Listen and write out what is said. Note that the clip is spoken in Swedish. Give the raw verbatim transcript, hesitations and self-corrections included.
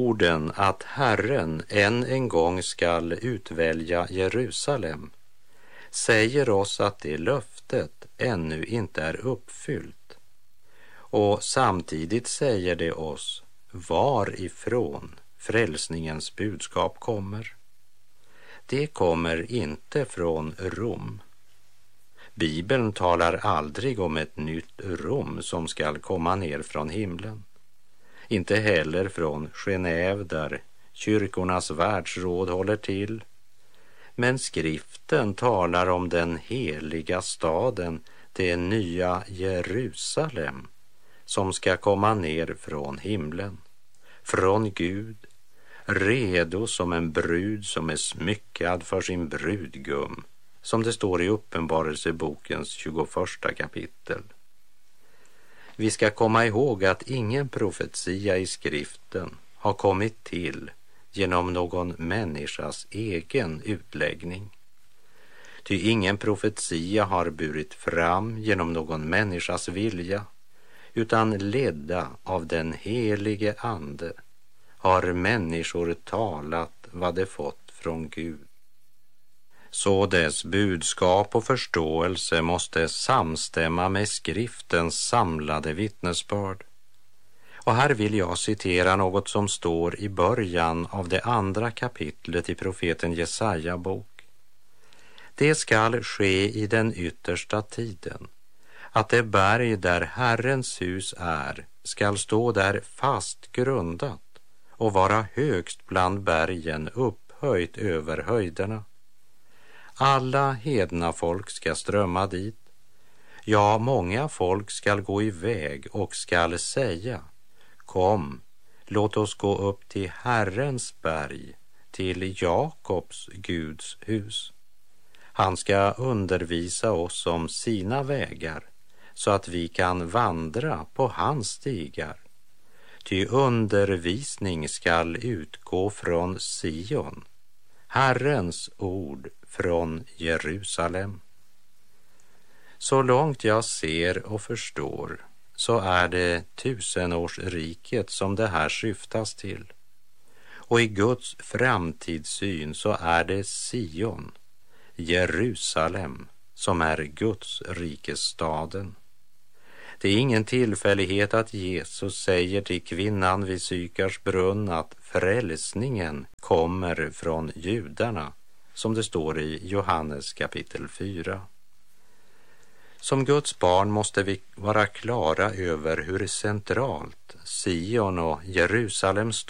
orden att Herren än en gång skall utvälja Jerusalem säger oss att det löftet ännu inte är uppfyllt. Och samtidigt säger det oss varifrån frälsningens budskap kommer. Det kommer inte från Rom. Bibeln talar aldrig om ett nytt Rom som skall komma ner från himlen. Inte heller från Genève där kyrkornas världsråd håller till. Men skriften talar om den heliga staden, det nya Jerusalem, som ska komma ner från himlen, från Gud, redo som en brud som är smyckad för sin brudgum, som det står i Uppenbarelsebokens tjugoförsta kapitel. Vi ska komma ihåg att ingen profetia i skriften har kommit till genom någon människas egen utläggning. Ty ingen profetia har burit fram genom någon människas vilja, utan ledda av den helige ande har människor talat vad de fått från Gud. Så dess budskap och förståelse måste samstämma med skriftens samlade vittnesbörd. Och här vill jag citera något som står i början av det andra kapitlet i profeten Jesaja bok. Det skall ske i den yttersta tiden, att det berg där Herrens hus är skall stå där fast grundat och vara högst bland bergen, upphöjt över höjderna. Alla hedna folk ska strömma dit. Ja, många folk skall gå iväg och skall säga: Kom, låt oss gå upp till Herrens berg, till Jakobs Guds hus. Han ska undervisa oss om sina vägar, så att vi kan vandra på hans stigar. Ty undervisning skall utgå från Sion, Herrens ord från Jerusalem. Så långt jag ser och förstår så är det tusenårsriket som det här syftas till. Och i Guds framtidssyn så är det Sion, Jerusalem, som är Guds rikesstaden. Det är ingen tillfällighet att Jesus säger till kvinnan vid Sykars brunn att frälsningen kommer från judarna, som det står i Johannes kapitel fyra. Som Guds barn måste vi vara klara över hur centralt Sion och Jerusalem står